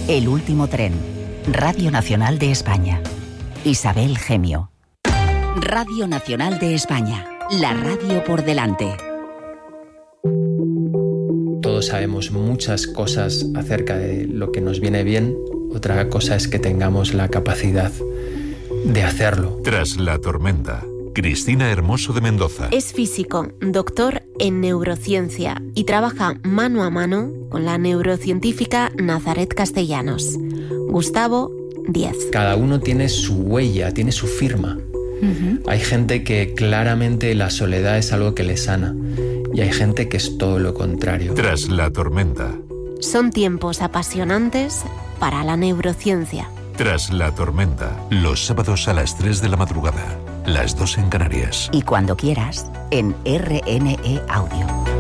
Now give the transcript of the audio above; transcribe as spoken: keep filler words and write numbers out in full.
El último tren. Radio Nacional de España. Isabel Gemio. Radio Nacional de España. La radio por delante. Todos sabemos muchas cosas acerca de lo que nos viene bien. Otra cosa es que tengamos la capacidad de hacerlo. Tras la tormenta. Cristina Hermoso de Mendoza. Es físico, doctor en neurociencia y trabaja mano a mano con la neurocientífica Nazaret Castellanos. Gustavo, diez. Cada uno tiene su huella, tiene su firma. Uh-huh. Hay gente que claramente la soledad es algo que le sana y hay gente que es todo lo contrario. Tras la tormenta. Son tiempos apasionantes para la neurociencia. Tras la tormenta. Los sábados a las tres de la madrugada. Las dos en Canarias. Y cuando quieras, en R N E Audio.